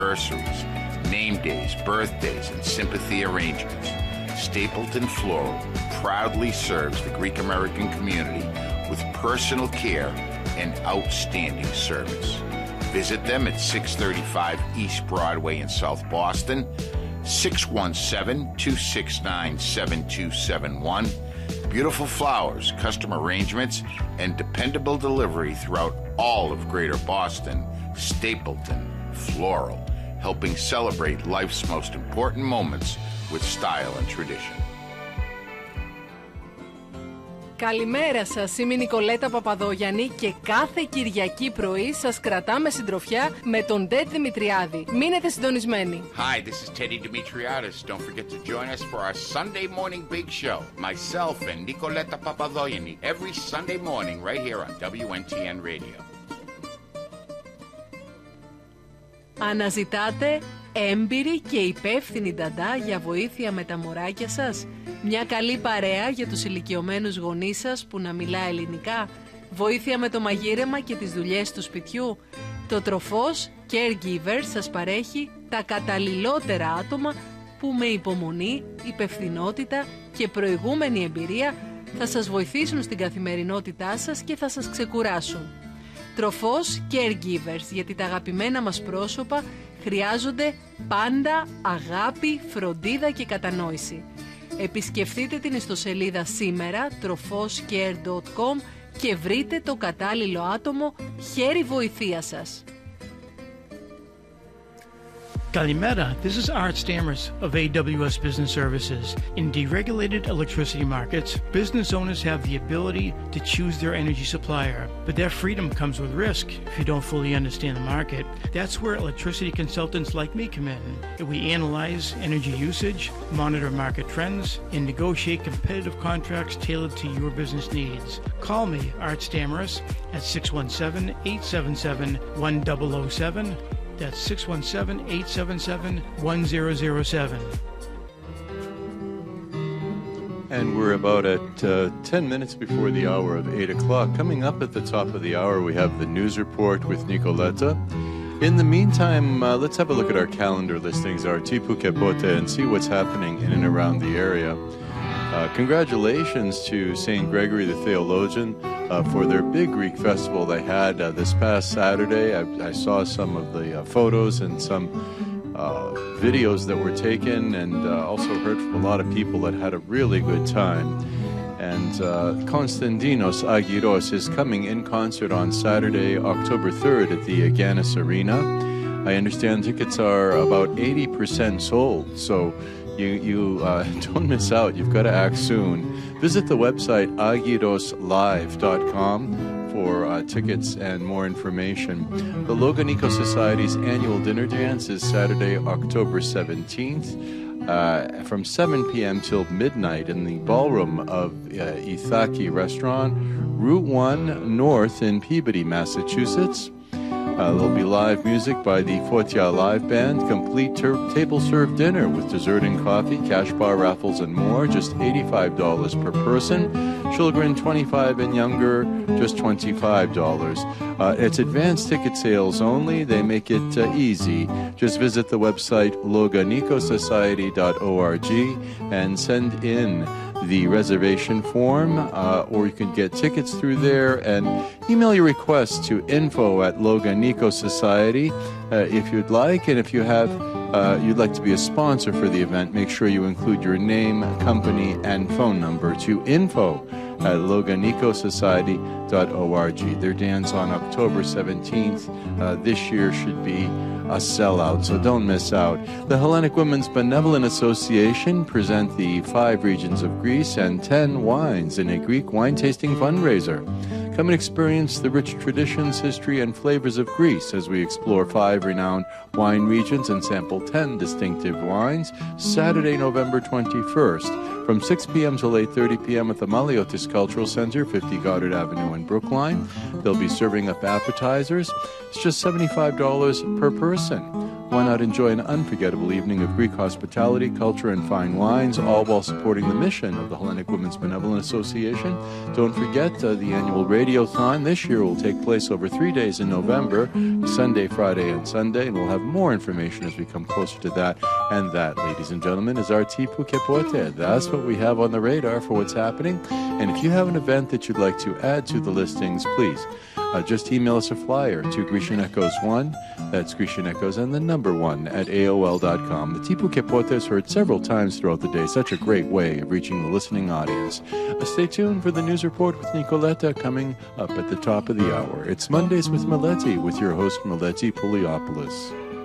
anniversaries, name days, birthdays, and sympathy arrangements. Stapleton Floral proudly serves the Greek American community with personal care and outstanding service. Visit them at 635 East Broadway in South Boston, 617-269-7271. Beautiful flowers, custom arrangements, and dependable delivery throughout all of Greater Boston. Stapleton Floral, helping celebrate life's most important moments with style and tradition. Καλημέρα σας, είμαι η Νικολέτα Παπαδόγιαννη και κάθε Κυριακή πρωί σας κρατάμε συντροφιά με τον Ted Δημητριάδη. Μείνετε συντονισμένοι. Hi, this is Teddy Dimitriadis. Don't forget to join us for our Sunday morning big show. Myself and Nicoletta Papadogianni every Sunday morning right here on WNTN Radio. Αναζητάτε έμπειρη και υπεύθυνη νταντά για βοήθεια με τα μωράκια σας? Μια καλή παρέα για τους ηλικιωμένους γονείς σας που να μιλά ελληνικά? Βοήθεια με το μαγείρεμα και τις δουλειές του σπιτιού? Το Τροφός Caregiver σας παρέχει τα καταλληλότερα άτομα που με υπομονή, υπευθυνότητα και προηγούμενη εμπειρία θα σας βοηθήσουν στην καθημερινότητά σας και θα σας ξεκουράσουν. Τροφός Caregivers, γιατί τα αγαπημένα μας πρόσωπα χρειάζονται πάντα αγάπη, φροντίδα και κατανόηση. Επισκεφτείτε την ιστοσελίδα σήμερα trofoscare.com και βρείτε το κατάλληλο άτομο χέρι βοηθείας σας. Kalimera, this is Art Stammers of AWS Business Services. In deregulated electricity markets, business owners have the ability to choose their energy supplier, but that freedom comes with risk if you don't fully understand the market. That's where electricity consultants like me come in. We analyze energy usage, monitor market trends, and negotiate competitive contracts tailored to your business needs. Call me, Art Stammers, at 617-877-1007. That's 617-877-1007. And we're about at 10 minutes before the hour of 8 o'clock. Coming up at the top of the hour, we have the news report with Nicoletta. In the meantime, let's have a look at our calendar listings, our Tipu Kepote, and see what's happening in and around the area. Congratulations to St. Gregory the Theologian for their big Greek festival they had this past Saturday. I saw some of the photos and some videos that were taken, and also heard from a lot of people that had a really good time. And Konstantinos Agiros is coming in concert on Saturday, October 3rd at the Agganis Arena. I understand tickets are about 80% sold, so you don't miss out. You've got to act soon. Visit the website agiroslive.com for tickets and more information. The Loganiko Society's annual dinner dance is Saturday, October 17th from 7 p.m. till midnight in the ballroom of Ithaki Restaurant, Route 1 North in Peabody, Massachusetts. There'll be live music by the Fotia Live Band, complete table-served dinner with dessert and coffee, cash bar raffles, and more, just $85 per person. Children 25 and younger, just $25. It's advanced ticket sales only. They make it easy. Just visit the website loganikosociety.org and send in the reservation form, or you can get tickets through there, and email your request to info@Loganiko Society if you'd like. And if you have you'd like to be a sponsor for the event, make sure you include your name, company, and phone number to info@loganikosociety.org. Their dance on October 17th this year should be a sellout, so don't miss out. The Hellenic Women's Benevolent Association present the 5 regions of Greece and 10 wines in a Greek wine tasting fundraiser. Come and experience the rich traditions, history, and flavors of Greece as we explore 5 renowned wine regions and sample 10 distinctive wines. Saturday, November 21st, from 6 p.m. till 8:30 p.m. at the Maliotis Cultural Center, 50 Goddard Avenue in Brookline. They'll be serving up appetizers. It's just $75 per person. Why not enjoy an unforgettable evening of Greek hospitality, culture, and fine wines, all while supporting the mission of the Hellenic Women's Benevolent Association? Don't forget the annual Radiothon this year will take place over 3 days in November, Sunday, Friday, and Sunday, and we'll have more information as we come closer to that. And that, ladies and gentlemen, is our Tipu Kepote. That's what we have on the radar for what's happening. And if you have an event that you'd like to add to the listings, please just email us a flyer to Grecian Echoes 1, that's Grecian Echoes and the number 1 at AOL.com. The Tipu Kepote is heard several times throughout the day, such a great way of reaching the listening audience. Stay tuned for the news report with Nicoletta coming up at the top of the hour. It's Mondays with Meleti with your host Meleti Pouliopoulos.